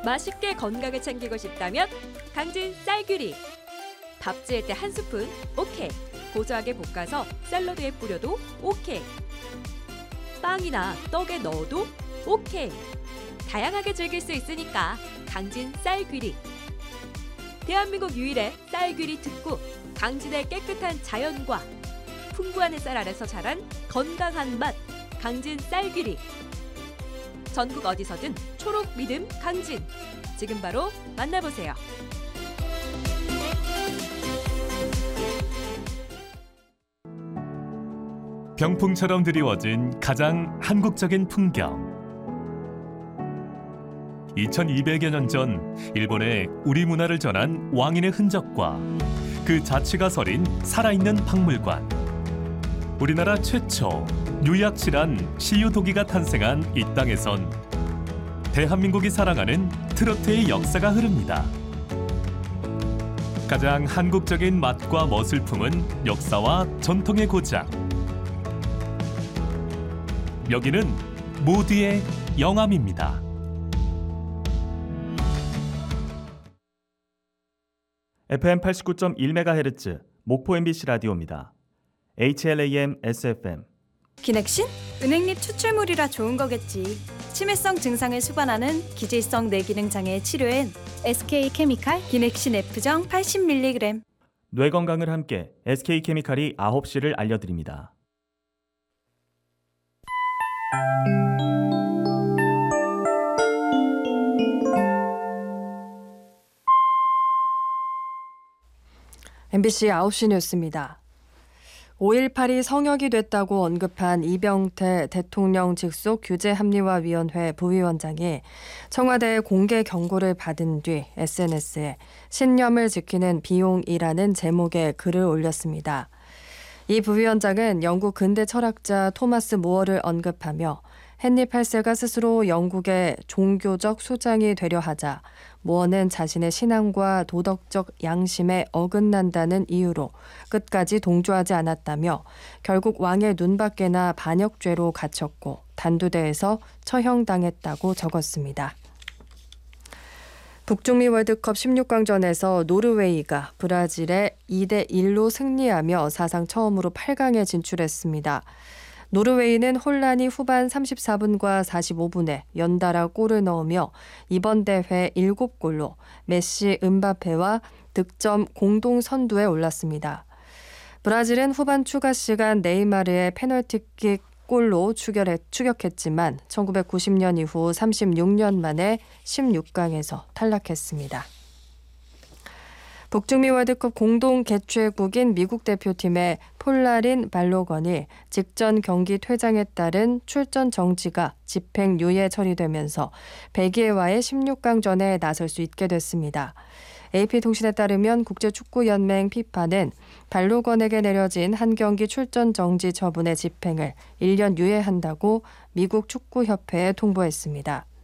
맛있게 건강을 챙기고 싶다면 강진 쌀귀리. 밥 지을 때 한 스푼 오케이. 고소하게 볶아서 샐러드에 뿌려도 오케이. 빵이나 떡에 넣어도 오케이. 다양하게 즐길 수 있으니까 강진 쌀귀리. 대한민국 유일의 쌀귀리 특구, 강진의 깨끗한 자연과 풍부한 햇살 아래서 자란 건강한 맛, 강진 쌀귀리. 전국 어디서든 초록 믿음 강진. 지금 바로 만나보세요. 병풍처럼 드리워진 가장 한국적인 풍경. 2200여 년 전 일본에 우리 문화를 전한 왕인의 흔적과 그 자취가 서린 살아있는 박물관. 우리나라 최초 유약실한 시유도기가 탄생한 이 땅에선 대한민국이 사랑하는 트로트의 역사가 흐릅니다. 가장 한국적인 맛과 멋을 품은 역사와 전통의 고장. 여기는 모두의 영암입니다. FM 89.1MHz 목포 MBC 라디오입니다. HLAM SFM. 기넥신? 은행잎 추출물이라 좋은 거겠지. 치매성 증상을 수반하는 기질성 뇌기능 장애 치료엔 SK케미칼 기넥신 F정 80mg. 뇌 건강을 함께 SK케미칼이 9시를 알려드립니다. MBC 9시 뉴스입니다. 5.18이 성역이 됐다고 언급한 이병태 대통령 직속 규제합리화위원회 부위원장이 청와대의 공개 경고를 받은 뒤 SNS에 신념을 지키는 비용이라는 제목의 글을 올렸습니다. 이 부위원장은 영국 근대 철학자 토마스 무어를 언급하며 헨리 8세가 스스로 영국의 종교적 수장이 되려 하자 무어는 자신의 신앙과 도덕적 양심에 어긋난다는 이유로 끝까지 동조하지 않았다며 결국 왕의 눈밖에나 반역죄로 갇혔고 단두대에서 처형당했다고 적었습니다. 북중미 월드컵 16강전에서 노르웨이가 브라질에 2대1로 승리하며 사상 처음으로 8강에 진출했습니다. 노르웨이는 혼란이 후반 34분과 45분에 연달아 골을 넣으며 이번 대회 7골로 메시, 음바페와 득점 공동 선두에 올랐습니다. 브라질은 후반 추가 시간 네이마르의 페널티킥 골로 추격했지만 1990년 이후 36년 만에 16강에서 탈락했습니다. 북중미 월드컵 공동 개최국인 미국 대표팀의 폴라린 발로건이 직전 경기 퇴장에 따른 출전 정지가 집행유예 처리되면서 벨기에와의 16강전에 나설 수 있게 됐습니다. AP통신에 따르면 국제축구연맹 피파는 발로건에게 내려진 한 경기 출전 정지 처분의 집행을 1년 유예한다고 미국 축구협회에 통보했습니다.